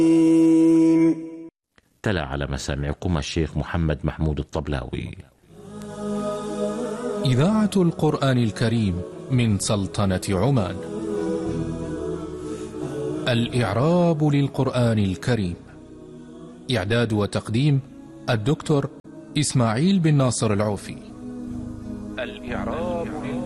تلا على مسامعكم الشيخ محمد محمود الطبلاوي. إذاعة القرآن الكريم من سلطنة عمان. الإعراب للقرآن الكريم. إعداد وتقديم الدكتور إسماعيل بن ناصر العوفي. الإعراب